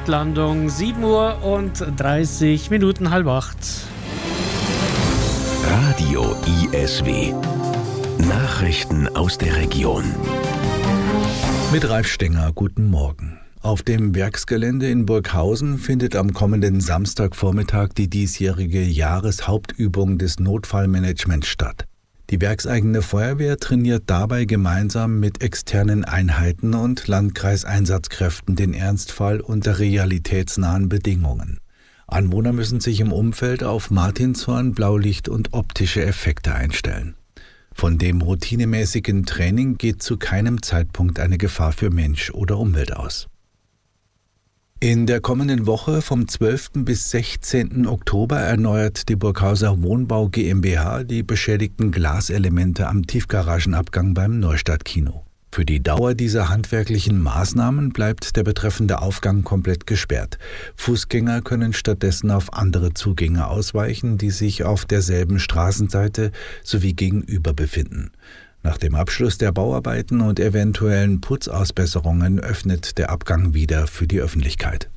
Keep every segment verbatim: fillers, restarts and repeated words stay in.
Luftlandung. sieben Uhr und dreißig Minuten, halb acht. Radio I S W. Nachrichten aus der Region. Mit Ralf Stenger, guten Morgen. Auf dem Werksgelände in Burghausen findet am kommenden Samstagvormittag die diesjährige Jahreshauptübung des Notfallmanagements statt. Die werkseigene Feuerwehr trainiert dabei gemeinsam mit externen Einheiten und Landkreiseinsatzkräften den Ernstfall unter realitätsnahen Bedingungen. Anwohner müssen sich im Umfeld auf Martinshorn, Blaulicht und optische Effekte einstellen. Von dem routinemäßigen Training geht zu keinem Zeitpunkt eine Gefahr für Mensch oder Umwelt aus. In der kommenden Woche vom zwölften bis sechzehnten Oktober erneuert die Burghauser Wohnbau GmbH die beschädigten Glaselemente am Tiefgaragenabgang beim Neustadtkino. Für die Dauer dieser handwerklichen Maßnahmen bleibt der betreffende Aufgang komplett gesperrt. Fußgänger können stattdessen auf andere Zugänge ausweichen, die sich auf derselben Straßenseite sowie gegenüber befinden. Nach dem Abschluss der Bauarbeiten und eventuellen Putzausbesserungen öffnet der Abgang wieder für die Öffentlichkeit.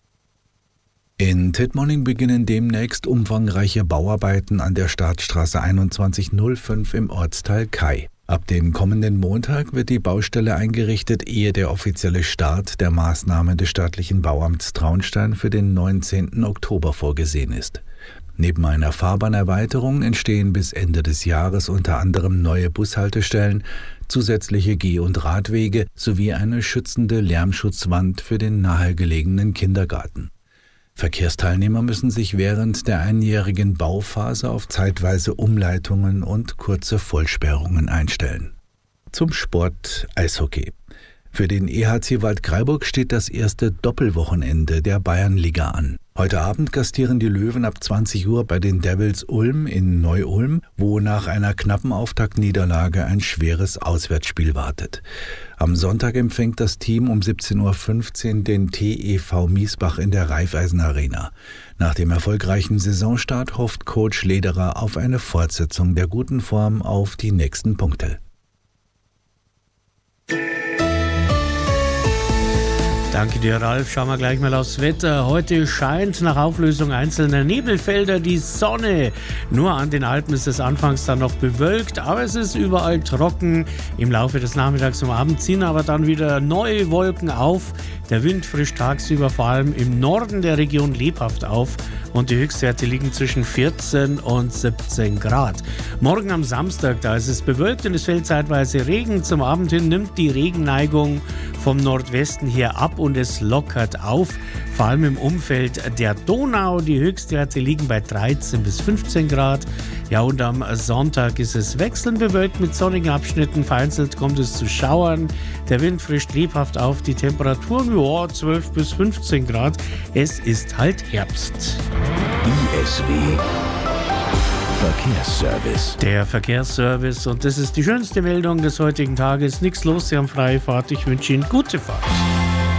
In Tittmoning beginnen demnächst umfangreiche Bauarbeiten an der Startstraße einundzwanzig null fünf im Ortsteil Kai. Ab dem kommenden Montag wird die Baustelle eingerichtet, ehe der offizielle Start der Maßnahmen des staatlichen Bauamts Traunstein für den neunzehnten Oktober vorgesehen ist. Neben einer Fahrbahnerweiterung entstehen bis Ende des Jahres unter anderem neue Bushaltestellen, zusätzliche Geh- und Radwege sowie eine schützende Lärmschutzwand für den nahegelegenen Kindergarten. Verkehrsteilnehmer müssen sich während der einjährigen Bauphase auf zeitweise Umleitungen und kurze Vollsperrungen einstellen. Zum Sport Eishockey. Für den E H C Waldkraiburg steht das erste Doppelwochenende der Bayernliga an. Heute Abend gastieren die Löwen ab zwanzig Uhr bei den Devils Ulm in Neu-Ulm, wo nach einer knappen Auftaktniederlage ein schweres Auswärtsspiel wartet. Am Sonntag empfängt das Team um siebzehn Uhr fünfzehn den T E V Miesbach in der Raiffeisen-Arena. Nach dem erfolgreichen Saisonstart hofft Coach Lederer auf eine Fortsetzung der guten Form auf die nächsten Punkte. Danke dir, Ralf. Schauen wir gleich mal aufs Wetter. Heute scheint nach Auflösung einzelner Nebelfelder die Sonne. Nur an den Alpen ist es anfangs dann noch bewölkt, aber es ist überall trocken. Im Laufe des Nachmittags und Abends ziehen aber dann wieder neue Wolken auf. Der Wind frischt tagsüber vor allem im Norden der Region lebhaft auf und die Höchstwerte liegen zwischen vierzehn und siebzehn Grad. Morgen am Samstag, da ist es bewölkt und es fällt zeitweise Regen. Zum Abend hin nimmt die Regenneigung vom Nordwesten her ab und es lockert auf, vor allem im Umfeld der Donau. Die Höchstwerte liegen bei dreizehn bis fünfzehn Grad. Ja, und am Sonntag ist es wechselnd bewölkt mit sonnigen Abschnitten. Vereinzelt kommt es zu Schauern. Der Wind frischt lebhaft auf. Die Temperaturen, ja, zwölf bis fünfzehn Grad. Es ist halt Herbst. I S W Verkehrsservice. Der Verkehrsservice, und das ist die schönste Meldung des heutigen Tages. Nichts los, Sie haben freie Fahrt. Ich wünsche Ihnen gute Fahrt.